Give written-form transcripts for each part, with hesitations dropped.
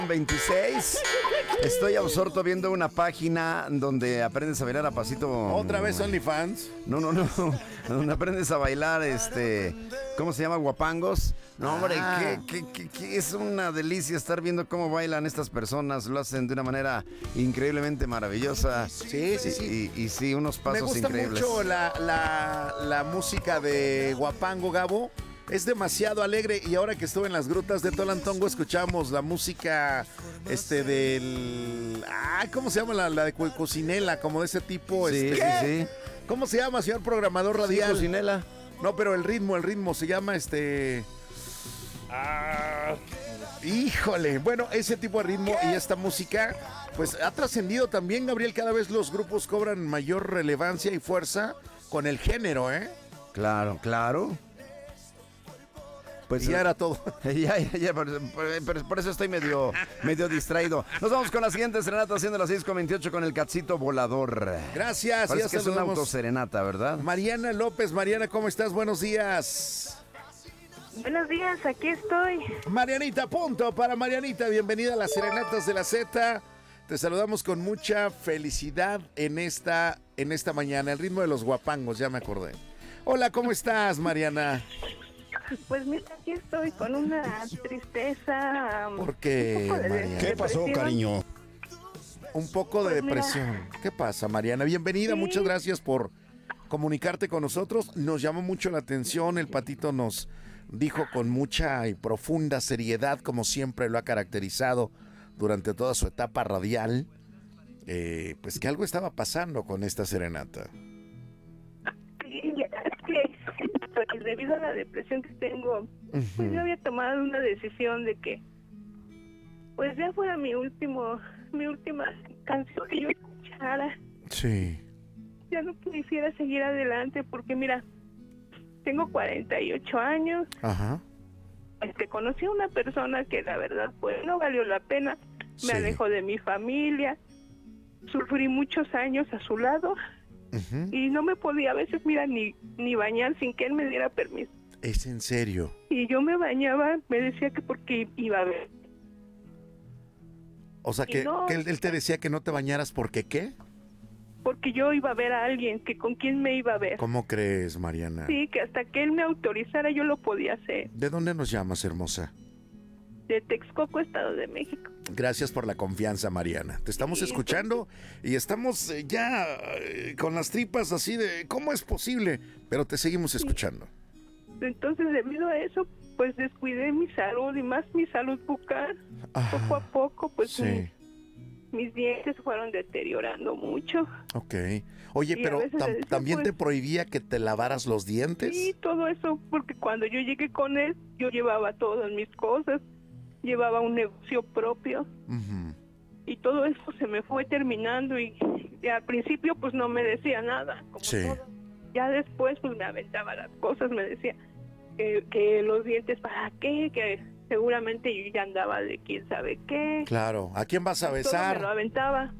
26. Estoy absorto viendo una página donde aprendes a bailar a pasito. ¿Otra vez OnlyFans? No. Donde aprendes a bailar, ¿cómo se llama? Guapangos. No, hombre, que es una delicia estar viendo cómo bailan estas personas. Lo hacen de una manera increíblemente maravillosa. Sí. Y sí, unos pasos increíbles. Me gusta mucho la música de Guapango, Gabo. Es demasiado alegre. Y ahora que estuve en las grutas de Tolantongo, escuchamos la música del... ¿cómo se llama? La de Cocinela, como de ese tipo. Sí. ¿Cómo se llama, señor programador radial? Sí, Cocinela. No, pero el ritmo se llama Híjole, bueno, ese tipo de ritmo y esta música, pues ha trascendido también, Gabriel. Cada vez los grupos cobran mayor relevancia y fuerza con el género, ¿eh? Claro. Pues ya era todo. Ya, por eso estoy medio distraído. Nos vamos con la siguiente serenata, haciendo las 6:28 con el Cachito Volador. Gracias. Parece que es una autoserenata, ¿verdad? Mariana López. Mariana, ¿cómo estás? Buenos días. Buenos días, aquí estoy. Marianita, punto para Marianita. Bienvenida a las Serenatas de la Z. Te saludamos con mucha felicidad en esta mañana. El ritmo de los guapangos, ya me acordé. Hola, ¿cómo estás, Mariana? Pues mira, aquí estoy con una tristeza. ¿Por qué, Mariana? ¿Qué pasó, cariño? Un poco de depresión. ¿Qué pasa, Mariana? Bienvenida, muchas gracias por comunicarte con nosotros. Nos llamó mucho la atención, el Patito nos dijo con mucha y profunda seriedad, como siempre lo ha caracterizado durante toda su etapa radial, pues que algo estaba pasando con esta serenata. Sí, es que pues, debido a la depresión que tengo, pues yo había tomado una decisión de que pues ya fuera mi última canción que yo escuchara. Sí. Ya no quisiera seguir adelante porque mira, tengo 48 años. Ajá. Conocí a una persona que la verdad pues no valió la pena. Me alejó de mi familia. Sufrí muchos años a su lado. Y no me podía a veces, mira, ni bañar sin que él me diera permiso. ¿Es en serio? Y yo me bañaba, me decía que porque iba a ver. O sea, que él te decía que no te bañaras porque ¿qué? Porque yo iba a ver a alguien, que con quién me iba a ver. ¿Cómo crees, Mariana? Sí, que hasta que él me autorizara yo lo podía hacer. ¿De dónde nos llamas, hermosa? De Texcoco, Estado de México. Gracias por la confianza, Mariana. Te estamos escuchando y estamos ya con las tripas así de ¿cómo es posible? Pero te seguimos escuchando. Entonces, debido a eso, pues descuidé mi salud y más mi salud bucal. Poco a poco, pues mis dientes se fueron deteriorando mucho. Ok. Oye, pero ¿también pues, te prohibía que te lavaras los dientes? Sí, todo eso, porque cuando yo llegué con él, yo llevaba todas mis cosas, llevaba un negocio propio. Y todo eso se me fue terminando y al principio pues no me decía nada. Como todo. Ya después pues me aventaba las cosas, me decía que los dientes para qué, que seguramente yo ya andaba de quién sabe qué. Claro, ¿a quién vas a besar? Todo me lo aventaba.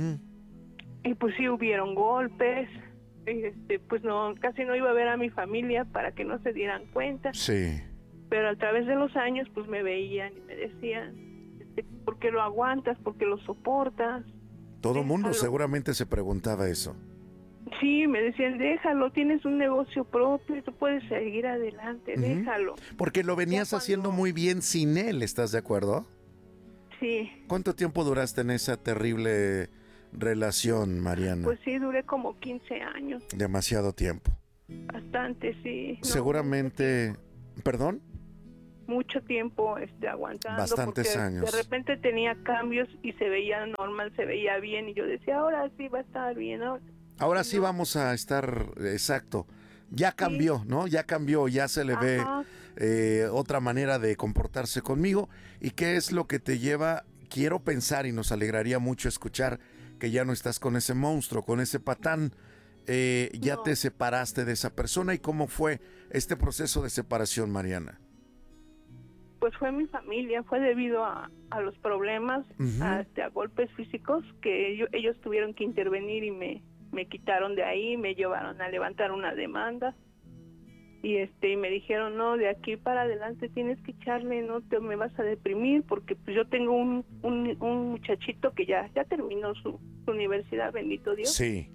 Y pues sí hubieron golpes. Pues no, casi no iba a ver a mi familia para que no se dieran cuenta. Sí. Pero a través de los años pues me veían y me decían, ¿por qué lo aguantas? ¿Por qué lo soportas? Todo el mundo seguramente se preguntaba eso. Sí, me decían, déjalo, tienes un negocio propio, tú puedes seguir adelante, déjalo. Porque lo venías haciendo muy bien sin él, ¿estás de acuerdo? Sí. ¿Cuánto tiempo duraste en esa terrible relación, Mariana? Pues sí, duré como 15 años. Demasiado tiempo. Bastante, sí. Seguramente, ¿perdón? Mucho tiempo aguantando. Bastantes años. De repente tenía cambios y se veía normal, se veía bien y yo decía, ahora sí va a estar bien, Ahora sí vamos a estar, exacto. Ya cambió, ¿no? Ya cambió, ya se le ve otra manera de comportarse conmigo. ¿Y qué es lo que te lleva? Quiero pensar y nos alegraría mucho escuchar que ya no estás con ese monstruo, con ese patán. Ya te separaste de esa persona. ¿Y cómo fue este proceso de separación, Mariana? Pues fue mi familia, fue debido a los problemas, a golpes físicos que ellos tuvieron que intervenir y me quitaron de ahí, me llevaron a levantar una demanda y me dijeron, no, de aquí para adelante tienes que echarle, no te me vas a deprimir, porque pues yo tengo un muchachito que ya terminó su universidad, bendito Dios. Sí.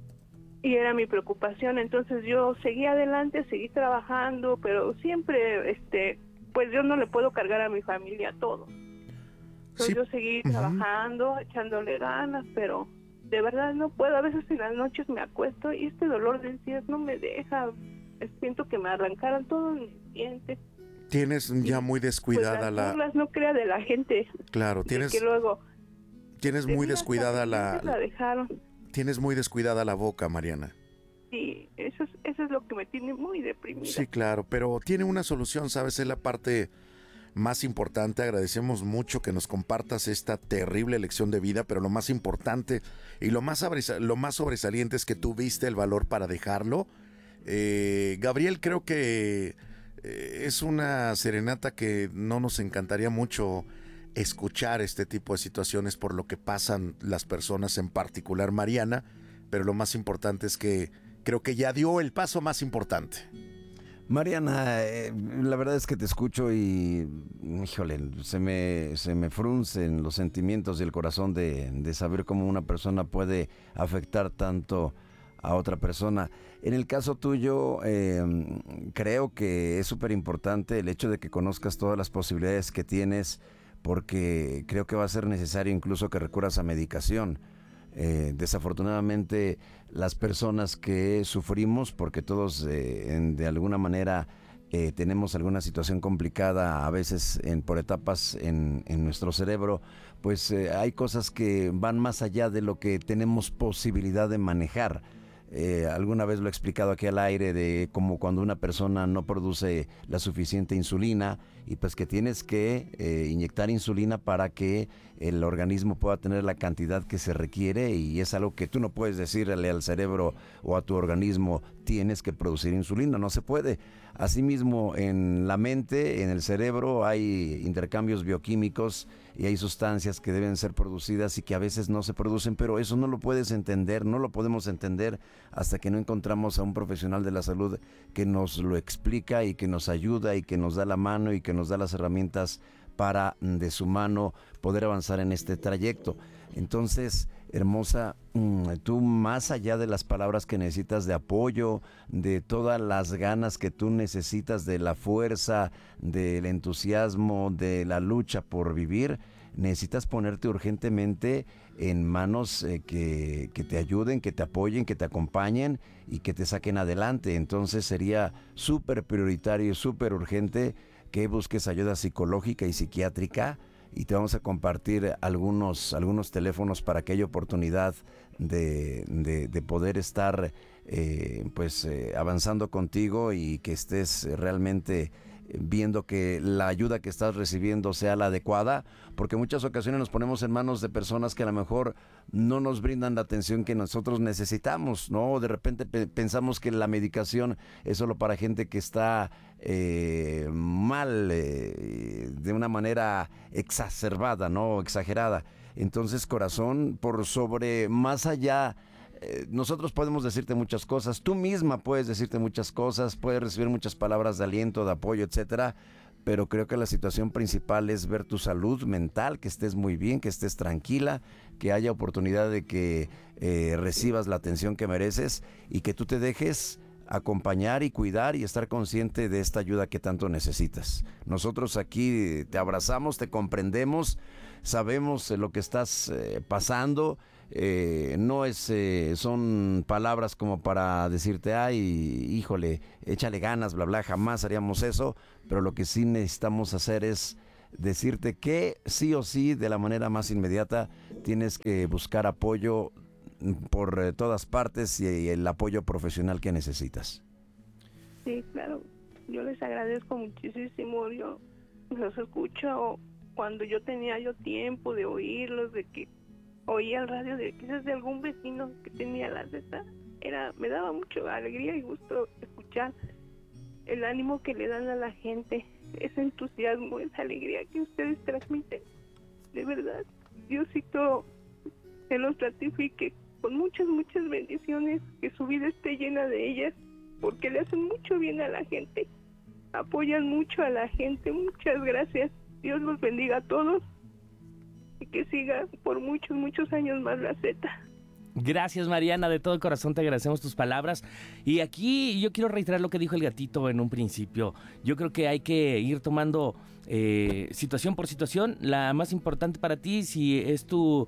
Y era mi preocupación, entonces yo seguí adelante, seguí trabajando, pero siempre, pues yo no le puedo cargar a mi familia todo. Entonces Sí. yo seguí trabajando, echándole ganas, pero de verdad no puedo. A veces en las noches me acuesto y este dolor de encías no me deja. Siento que me arrancaron todos mis dientes. Tienes ya muy descuidada pues las burlas no crea de la gente. Claro, tienes que luego muy descuidada la dejaron. Tienes muy descuidada la boca, Mariana. Sí, eso es lo que me tiene muy deprimida. Sí, claro, pero tiene una solución, ¿sabes? Es la parte más importante. Agradecemos mucho que nos compartas esta terrible lección de vida, pero lo más importante y lo más sobresaliente es que tuviste el valor para dejarlo. Gabriel, creo que es una serenata que no nos encantaría mucho escuchar este tipo de situaciones por lo que pasan las personas, en particular Mariana, pero lo más importante es que creo que ya dio el paso más importante. Mariana, la verdad es que te escucho y, híjole, se me fruncen los sentimientos y el corazón de saber cómo una persona puede afectar tanto a otra persona. En el caso tuyo, creo que es súper importante el hecho de que conozcas todas las posibilidades que tienes, porque creo que va a ser necesario incluso que recurras a medicación. Desafortunadamente, las personas que sufrimos, porque todos de alguna manera tenemos alguna situación complicada, a veces por etapas en nuestro cerebro, pues hay cosas que van más allá de lo que tenemos posibilidad de manejar. Alguna vez lo he explicado aquí al aire, de como cuando una persona no produce la suficiente insulina y pues que tienes que inyectar insulina para que el organismo pueda tener la cantidad que se requiere, y es algo que tú no puedes decirle al cerebro o a tu organismo, tienes que producir insulina, no se puede. Asimismo, en la mente, en el cerebro, hay intercambios bioquímicos y hay sustancias que deben ser producidas y que a veces no se producen, pero eso no lo puedes entender, no lo podemos entender hasta que no encontramos a un profesional de la salud que nos lo explica y que nos ayuda y que nos da la mano y que nos da las herramientas para de su mano poder avanzar en este trayecto. Entonces, hermosa, tú, más allá de las palabras que necesitas de apoyo, de todas las ganas que tú necesitas, de la fuerza, del entusiasmo, de la lucha por vivir, necesitas ponerte urgentemente en manos que te ayuden, que te apoyen, que te acompañen y que te saquen adelante. Entonces sería súper prioritario y súper urgente que busques ayuda psicológica y psiquiátrica, y te vamos a compartir algunos teléfonos para que haya oportunidad de poder estar avanzando contigo y que estés realmente viendo que la ayuda que estás recibiendo sea la adecuada, porque muchas ocasiones nos ponemos en manos de personas que a lo mejor no nos brindan la atención que nosotros necesitamos, ¿no? De repente pensamos que la medicación es solo para gente que está mal, de una manera exacerbada, ¿no? Exagerada. Entonces, corazón, por sobre, más allá, nosotros podemos decirte muchas cosas, tú misma puedes decirte muchas cosas, puedes recibir muchas palabras de aliento, de apoyo, etcétera, pero creo que la situación principal es ver tu salud mental, que estés muy bien, que estés tranquila, que haya oportunidad de que recibas la atención que mereces y que tú te dejes acompañar y cuidar y estar consciente de esta ayuda que tanto necesitas. Nosotros aquí te abrazamos, te comprendemos, sabemos lo que estás pasando. No son palabras como para decirte, ay, híjole, échale ganas, bla, bla, jamás haríamos eso, pero lo que sí necesitamos hacer es decirte que sí o sí, de la manera más inmediata, tienes que buscar apoyo por todas partes y el apoyo profesional que necesitas. Sí, claro, yo les agradezco muchísimo, yo los escucho cuando yo tenía tiempo de oírlos, de que oía el radio de quizás de algún vecino que tenía la zeta, me daba mucho alegría y gusto escuchar el ánimo que le dan a la gente, ese entusiasmo, esa alegría que ustedes transmiten. De verdad, Diosito se los ratifique con muchas bendiciones, que su vida esté llena de ellas porque le hacen mucho bien a la gente, apoyan mucho a la gente. Muchas gracias. Dios los bendiga a todos y que siga por muchos, muchos años más la Z. Gracias, Mariana, de todo corazón te agradecemos tus palabras. Y aquí yo quiero reiterar lo que dijo el gatito en un principio. Yo creo que hay que ir tomando situación por situación. La más importante para ti, si es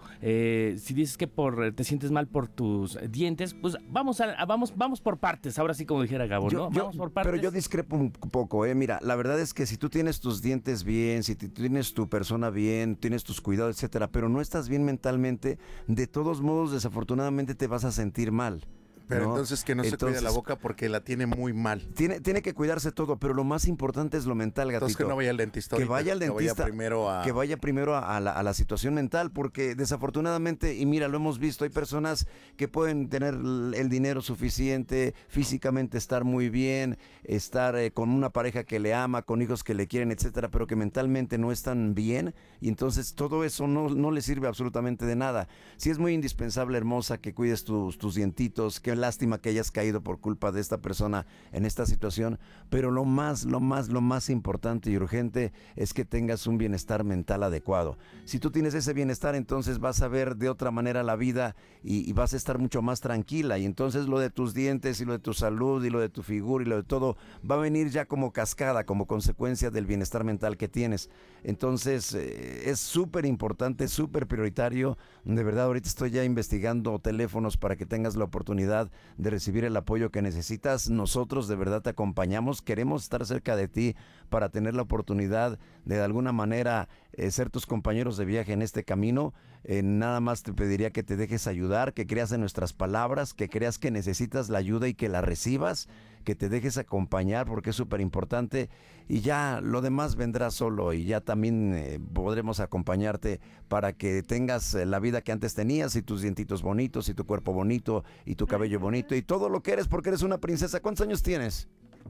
si dices que te sientes mal por tus dientes, pues vamos por partes. Ahora sí, como dijera Gabo, ¿no? Vamos por partes. Pero yo discrepo un poco, Mira, la verdad es que si tú tienes tus dientes bien, si tienes tu persona bien, tienes tus cuidados, etcétera, pero no estás bien mentalmente, de todos modos, desafortunadamente te vas a sentir mal. Pero ¿no? entonces que no se cuide la boca porque la tiene muy mal. Tiene que cuidarse todo, pero lo más importante es lo mental, gatito. Entonces que no vaya al dentista. Que vaya al dentista. Que vaya primero a la situación mental, porque desafortunadamente, y mira, lo hemos visto, hay personas que pueden tener el dinero suficiente, físicamente estar muy bien, estar con una pareja que le ama, con hijos que le quieren, etcétera, pero que mentalmente no están bien, y entonces todo eso no le sirve absolutamente de nada. Sí es muy indispensable, hermosa, que cuides tus dientitos, que lástima que hayas caído por culpa de esta persona en esta situación, pero lo más importante y urgente es que tengas un bienestar mental adecuado. Si tú tienes ese bienestar, entonces vas a ver de otra manera la vida y vas a estar mucho más tranquila, y entonces lo de tus dientes y lo de tu salud y lo de tu figura y lo de todo va a venir ya como cascada, como consecuencia del bienestar mental que tienes. Entonces es súper importante, súper prioritario. De verdad, ahorita estoy ya investigando teléfonos para que tengas la oportunidad de recibir el apoyo que necesitas. Nosotros de verdad te acompañamos, queremos estar cerca de ti para tener la oportunidad de alguna manera ser tus compañeros de viaje en este camino. Nada más te pediría que te dejes ayudar, que creas en nuestras palabras, que creas que necesitas la ayuda y que la recibas, que te dejes acompañar porque es súper importante, y ya lo demás vendrá solo, y ya también podremos acompañarte para que tengas la vida que antes tenías, y tus dientitos bonitos, y tu cuerpo bonito, y tu cabello bonito, y todo lo que eres, porque eres una princesa. ¿Cuántos años tienes?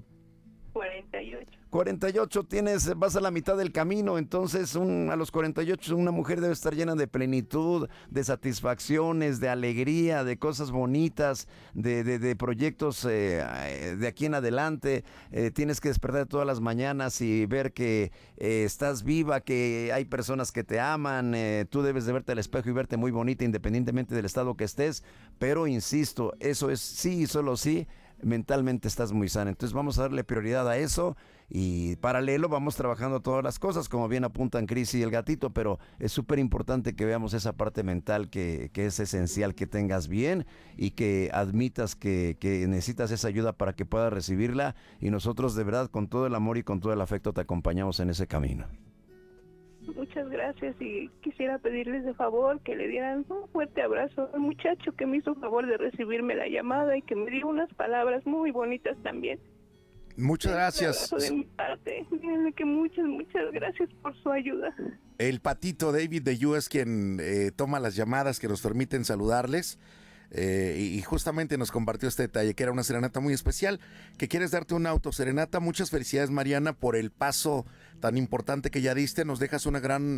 48 tienes, vas a la mitad del camino. Entonces a los 48 una mujer debe estar llena de plenitud, de satisfacciones, de alegría, de cosas bonitas, de proyectos de aquí en adelante. Tienes que despertar todas las mañanas y ver que estás viva, que hay personas que te aman. Tú debes de verte al espejo y verte muy bonita independientemente del estado que estés, pero insisto, eso es sí y solo sí, mentalmente estás muy sana. Entonces vamos a darle prioridad a eso, y paralelo vamos trabajando todas las cosas, como bien apuntan Cris y el gatito, pero es súper importante que veamos esa parte mental que es esencial que tengas bien, y que admitas que necesitas esa ayuda para que puedas recibirla, y nosotros de verdad con todo el amor y con todo el afecto te acompañamos en ese camino. Muchas gracias, y quisiera pedirles de favor que le dieran un fuerte abrazo al muchacho que me hizo favor de recibirme la llamada y que me dio unas palabras muy bonitas también. Muchas gracias. Un abrazo de mi parte. Díganle que muchas gracias por su ayuda. El patito David de You es quien toma las llamadas que nos permiten saludarles. Y justamente nos compartió este detalle, que era una serenata muy especial, que quieres darte una autoserenata. Muchas felicidades, Mariana, por el paso tan importante que ya diste. Nos dejas una gran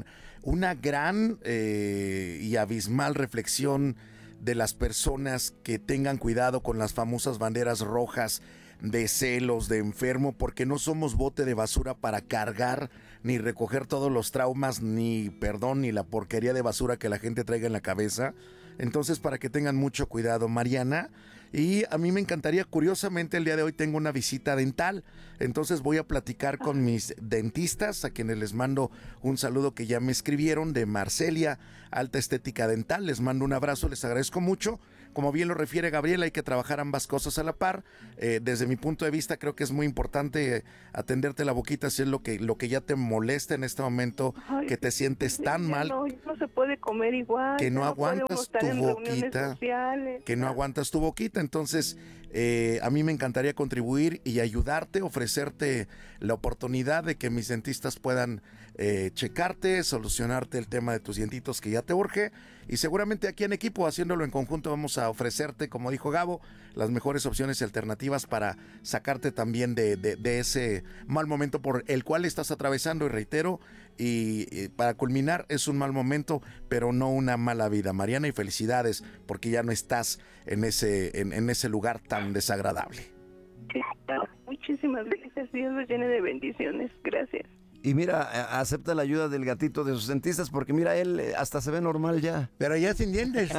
y abismal reflexión de las personas que tengan cuidado con las famosas banderas rojas de celos, de enfermo, porque no somos bote de basura para cargar ni recoger todos los traumas, ni la porquería de basura que la gente traiga en la cabeza. Entonces, para que tengan mucho cuidado, Mariana. Y a mí me encantaría, curiosamente, el día de hoy tengo una visita dental. Entonces voy a platicar con mis dentistas, a quienes les mando un saludo, que ya me escribieron, de Marcelia Alta Estética Dental. Les mando un abrazo, les agradezco mucho. Como bien lo refiere Gabriela, hay que trabajar ambas cosas a la par. Desde mi punto de vista, creo que es muy importante atenderte la boquita si es lo que ya te molesta en este momento. Ay, que te sientes tan mal. No se puede comer igual. Que no aguantas tu boquita. Que no aguantas tu boquita. Entonces, a mí me encantaría contribuir y ayudarte, ofrecerte la oportunidad de que mis dentistas puedan checarte, solucionarte el tema de tus dientitos que ya te urge. Y seguramente aquí en equipo, haciéndolo en conjunto, vamos a ofrecerte, como dijo Gabo, las mejores opciones y alternativas para sacarte también de ese mal momento por el cual estás atravesando. Y reitero, y para culminar, es un mal momento, pero no una mala vida, Mariana, y felicidades porque ya no estás en ese lugar tan desagradable. Sí, Muchísimas gracias. Dios los llene de bendiciones. Gracias. Y mira, acepta la ayuda del gatito de sus dentistas porque mira, él hasta se ve normal ya. Pero ya sin dientes.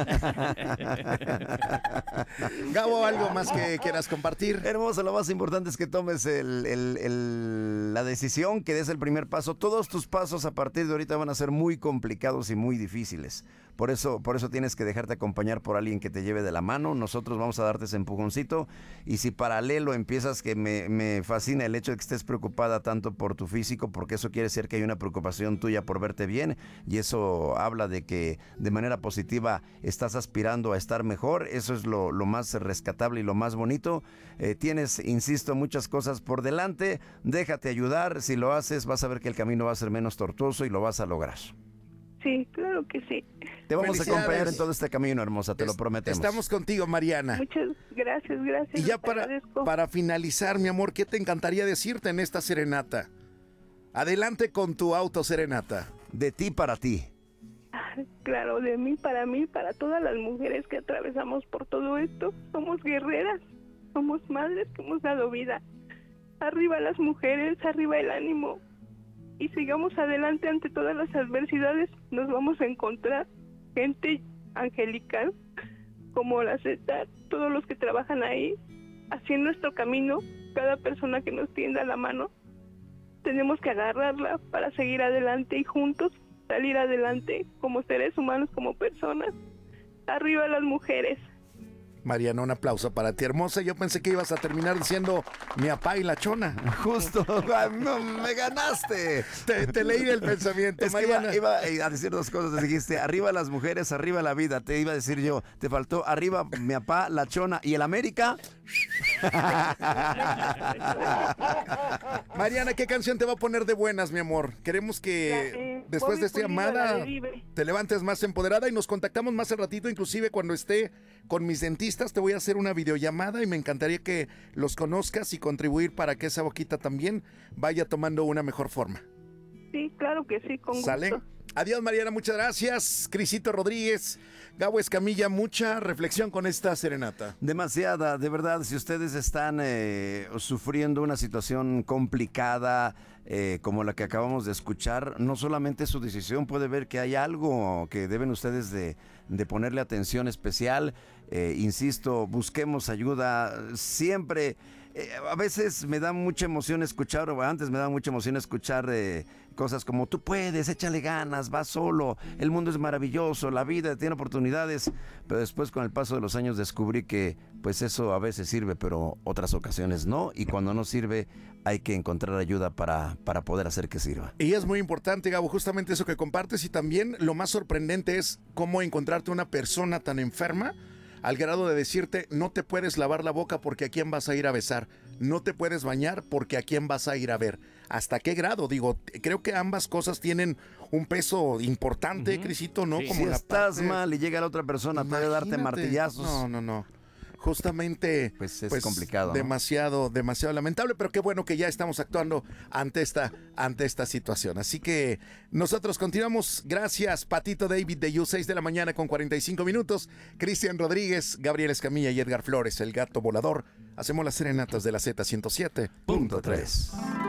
Gabo, ¿algo más que quieras compartir? Hermoso, lo más importante es que tomes la decisión, que des el primer paso. Todos tus pasos a partir de ahorita van a ser muy complicados y muy difíciles. Por eso tienes que dejarte acompañar por alguien que te lleve de la mano. Nosotros vamos a darte ese empujoncito. Y si paralelo empiezas, que me fascina el hecho de que estés preocupada tanto por tu físico, porque eso quiere decir que hay una preocupación tuya por verte bien. Y eso habla de que de manera positiva estás aspirando a estar mejor. Eso es lo más rescatable y lo más bonito. Tienes, insisto, muchas cosas por delante. Déjate ayudar. Si lo haces, vas a ver que el camino va a ser menos tortuoso y lo vas a lograr. Sí, claro que sí. Te vamos a acompañar en todo este camino, hermosa, te lo prometemos. Estamos contigo, Mariana. Muchas gracias. Y ya te agradezco. para finalizar, mi amor, ¿qué te encantaría decirte en esta serenata? Adelante con tu auto serenata. De ti para ti. Claro, de mí, para todas las mujeres que atravesamos por todo esto. Somos guerreras, somos madres que hemos dado vida. Arriba las mujeres, arriba el ánimo. Y sigamos adelante ante todas las adversidades. Nos vamos a encontrar gente angelical, como la Z, todos los que trabajan ahí, así en nuestro camino. Cada persona que nos tienda la mano, tenemos que agarrarla para seguir adelante y juntos salir adelante como seres humanos, como personas. Arriba las mujeres. Mariana, un aplauso para ti, hermosa. Yo pensé que ibas a terminar diciendo mi apá y la chona. Justo, no, me ganaste. Te leí el pensamiento, Es que Mariana. iba a decir dos cosas. Dijiste, arriba las mujeres, arriba la vida. Te iba a decir yo, te faltó arriba mi apá, la chona y el América. Mariana, ¿qué canción te va a poner de buenas, mi amor? Queremos que después de esta llamada te levantes más empoderada y nos contactamos más al ratito, inclusive cuando esté con mis dentistas te voy a hacer una videollamada y me encantaría que los conozcas y contribuir para que esa boquita también vaya tomando una mejor forma. Sí, claro que sí, con ¿Sale? gusto. Adiós, Mariana, muchas gracias. Crisito Rodríguez, Gabo Escamilla, mucha reflexión con esta serenata. Demasiada, de verdad, si ustedes están sufriendo una situación complicada como la que acabamos de escuchar, no solamente es su decisión, puede ver que hay algo que deben ustedes de ponerle atención especial. Insisto, busquemos ayuda siempre. A veces me da mucha emoción escuchar, o antes me daba mucha emoción escuchar cosas como tú puedes, échale ganas, vas solo, el mundo es maravilloso, la vida tiene oportunidades, pero después con el paso de los años descubrí que pues eso a veces sirve, pero otras ocasiones no, y cuando no sirve hay que encontrar ayuda para poder hacer que sirva. Y es muy importante, Gabo, justamente eso que compartes, y también lo más sorprendente es cómo encontrarte una persona tan enferma al grado de decirte, no te puedes lavar la boca porque a quién vas a ir a besar, no te puedes bañar porque a quién vas a ir a ver. ¿Hasta qué grado? Digo, creo que ambas cosas tienen un peso importante, Crisito, ¿no? Sí. Como Si la estás parte- mal y llega la otra persona, puede darte Imagínate. martillazos. No. Justamente, Pues es complicado, ¿no? demasiado lamentable, pero qué bueno que ya estamos actuando ante esta situación. Así que nosotros continuamos. Gracias, Patito David de You, 6 de la mañana con 45 minutos. Cristian Rodríguez, Gabriel Escamilla y Edgar Flores, el gato volador. Hacemos las serenatas de la Z107.3. Punto 3.